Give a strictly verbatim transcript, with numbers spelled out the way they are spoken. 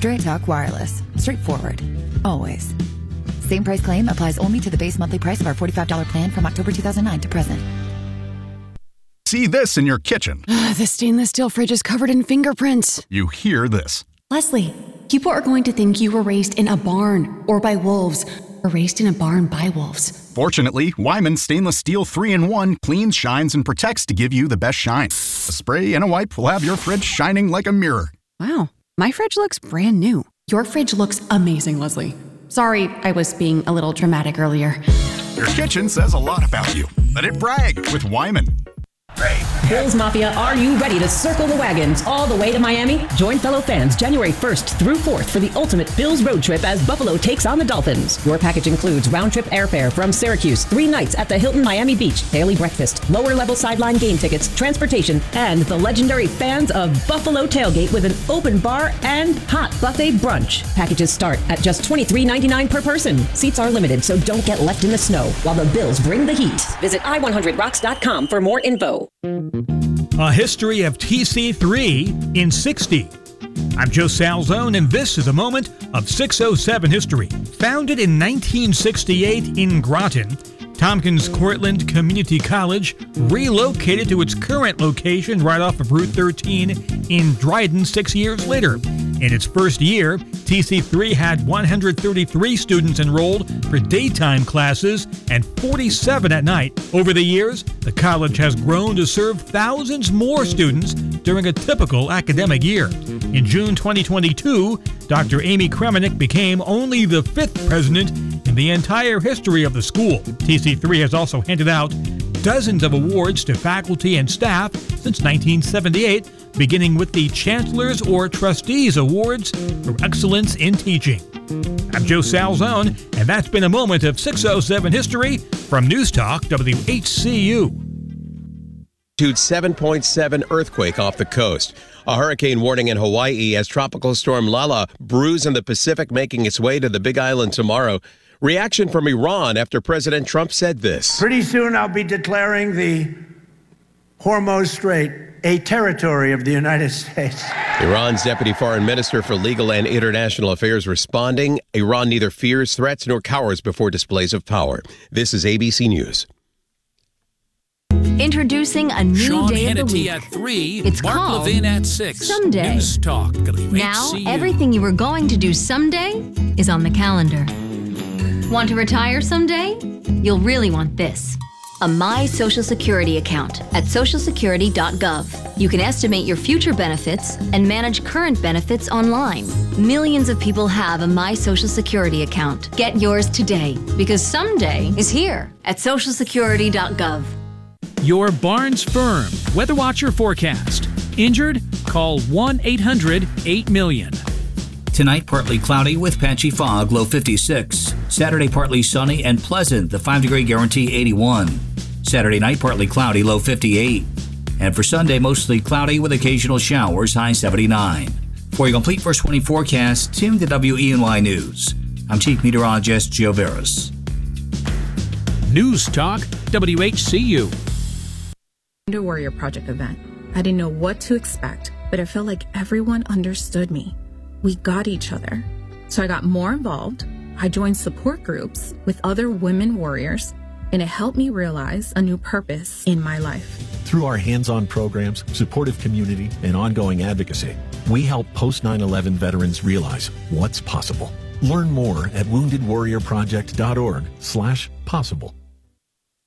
Straight Talk Wireless. Straightforward. Always. Same price claim applies only to the base monthly price of our forty-five dollars plan from October two thousand nine to present. See this in your kitchen. The stainless steel fridge is covered in fingerprints. You hear this. Leslie, people are going to think you were raised in a barn or by wolves or raised in a barn by wolves. Fortunately, Wyman Stainless Steel three in one cleans, shines, and protects to give you the best shine. A spray and a wipe will have your fridge shining like a mirror. Wow, my fridge looks brand new. Your fridge looks amazing, Leslie. Sorry, I was being a little dramatic earlier. Your kitchen says a lot about you. Let it brag with Wyman. Bills Mafia, are you ready to circle the wagons all the way to Miami? Join fellow fans January first through fourth for the ultimate Bills road trip as Buffalo takes on the Dolphins. Your package includes round-trip airfare from Syracuse, three nights at the Hilton Miami Beach, daily breakfast, lower-level sideline game tickets, transportation, and the legendary Fans of Buffalo tailgate with an open bar and hot buffet brunch. Packages start at just twenty-three ninety-nine per person. Seats are limited, so don't get left in the snow while the Bills bring the heat. Visit i one hundred rocks dot com for more info. A history of T C three in sixty. I'm Joe Salzone, and this is a moment of six oh seven history. Founded in nineteen sixty-eight in Groton, Tompkins Cortland Community College relocated to its current location right off of Route thirteen in Dryden six years later. In its first year, T C three had one hundred thirty-three students enrolled for daytime classes and forty-seven at night. Over the years, the college has grown to serve thousands more students during a typical academic year. In June twenty twenty-two, Doctor Amy Kremenick became only the fifth president in the entire history of the school. T C three has also handed out dozens of awards to faculty and staff since nineteen seventy-eight, beginning with the Chancellor's or Trustees Awards for Excellence in Teaching. I'm Joe Salzone, and that's been a moment of six oh seven history from News Talk W H C U. seven point seven earthquake off the coast. A hurricane warning in Hawaii as Tropical Storm Lala brews in the Pacific, making its way to the Big Island tomorrow. Reaction from Iran after President Trump said this. Pretty soon I'll be declaring the Hormuz Strait a territory of the United States. Iran's Deputy Foreign Minister for Legal and International Affairs responding. Iran neither fears threats nor cowers before displays of power. This is A B C News. Introducing a new Sean day Hannity of the week. at three, It's Mark called Levin at six. Someday. News Talk W H C U. Now, everything you were going to do someday is on the calendar. Want to retire someday? You'll really want this. A My Social Security account at social security dot gov. You can estimate your future benefits and manage current benefits online. Millions of people have a My Social Security account. Get yours today, because someday is here at social security dot gov. Your Barnes Firm Weather Watcher forecast. Injured? Call one eight hundred eight million. Tonight, partly cloudy with patchy fog, low fifty-six. Saturday, partly sunny and pleasant, the five-degree guarantee eighty-one. Saturday night, partly cloudy, low fifty-eight. And for Sunday, mostly cloudy with occasional showers, high seventy-nine. For your complete first twenty forecast, tune to W E N Y News. I'm Chief Meteorologist Joe Barris. News Talk W H C U. Wounded Warrior Project event. I didn't know what to expect, but I felt like everyone understood me. We got each other. So I got more involved. I joined support groups with other women warriors, and it helped me realize a new purpose in my life. Through our hands-on programs, supportive community, and ongoing advocacy, we help post nine eleven veterans realize what's possible. Learn more at wounded warrior project dot org slash possible.